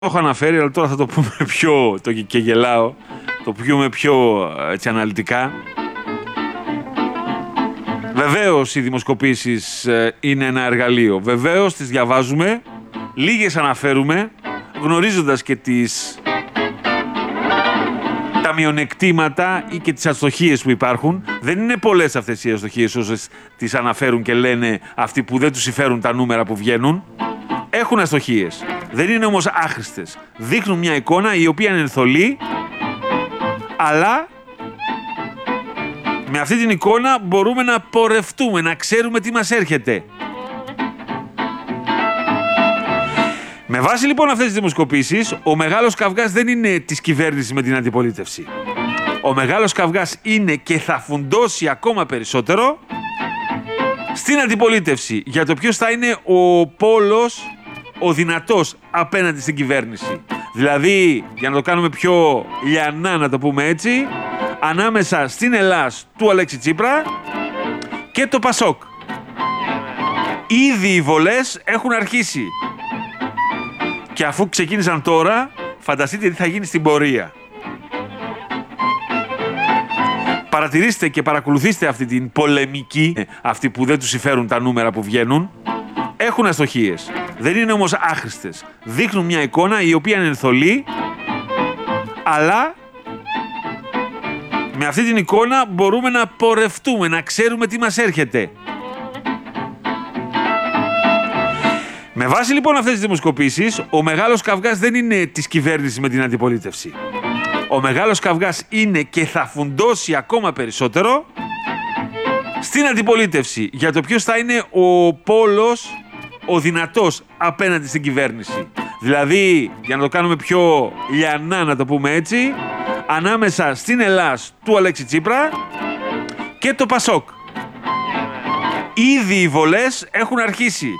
Το έχω αναφέρει, αλλά τώρα θα το πούμε πιο. Και γελάω. Το πούμε πιο έτσι, αναλυτικά. Βεβαίως οι δημοσκοπήσεις είναι ένα εργαλείο. Βεβαίως τις διαβάζουμε, λίγες αναφέρουμε, γνωρίζοντας και τα μειονεκτήματα ή και τις αστοχίες που υπάρχουν. Δεν είναι πολλές αυτές οι αστοχίες όσες τις αναφέρουν και λένε αυτοί που δεν τους συμφέρουν τα νούμερα που βγαίνουν. Έχουν αστοχίες. Δεν είναι όμως άχρηστες. Δείχνουν μια εικόνα η οποία είναι ενθολή, αλλά με αυτή την εικόνα μπορούμε να πορευτούμε, να ξέρουμε τι μας έρχεται. Με βάση λοιπόν αυτές τις δημοσκοπήσεις, ο μεγάλος καυγάς δεν είναι της κυβέρνησης με την αντιπολίτευση. Ο μεγάλος καυγάς είναι και θα φουντώσει ακόμα περισσότερο στην αντιπολίτευση για το ποιος θα είναι ο πόλος, ο δυνατός απέναντι στην κυβέρνηση. Δηλαδή, για να το κάνουμε πιο λιανά να το πούμε έτσι, ανάμεσα στην Ελλάς του Αλέξη Τσίπρα και το Πασόκ. Ήδη οι βολές έχουν αρχίσει. Και αφού ξεκίνησαν τώρα, φανταστείτε τι θα γίνει στην πορεία. Παρατηρήστε και παρακολουθήστε αυτή την πολεμική, αυτοί που δεν τους συμφέρουν τα νούμερα που βγαίνουν. Έχουν αστοχίες. Δεν είναι όμως άχρηστες. Δείχνουν μια εικόνα η οποία είναι ενθολή, αλλά με αυτή την εικόνα μπορούμε να πορευτούμε, να ξέρουμε τι μας έρχεται. Με βάση λοιπόν αυτές τις δημοσκοπήσεις, ο μεγάλος καυγάς δεν είναι της κυβέρνησης με την αντιπολίτευση. Ο μεγάλος καυγάς είναι και θα φουντώσει ακόμα περισσότερο στην αντιπολίτευση για το ποιος θα είναι ο πόλος, ο δυνατός απέναντι στην κυβέρνηση. Δηλαδή, για να το κάνουμε πιο λιανά να το πούμε έτσι, ανάμεσα στην Ελλάς του Αλέξη Τσίπρα και το Πασόκ. Ήδη οι βολές έχουν αρχίσει.